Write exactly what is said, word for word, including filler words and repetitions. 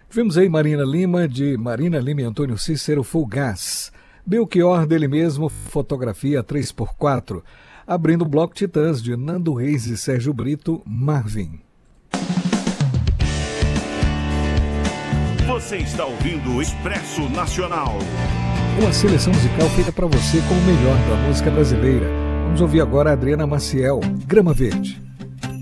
Vimos aí Marina Lima, de Marina Lima e Antônio Cícero, Full Gas. Belchior, dele mesmo, Fotografia três por quatro. Abrindo o bloco Titãs, de Nando Reis e Sérgio Brito, Marvin. Você está ouvindo o Expresso Nacional. Uma seleção musical feita para você com o melhor da música brasileira. Vamos ouvir agora a Adriana Maciel, Grama Verde.